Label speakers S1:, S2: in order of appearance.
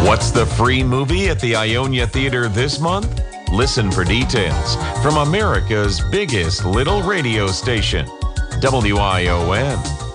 S1: What's the free movie at the Ionia Theater this month? Listen for details from America's biggest little radio station, WION.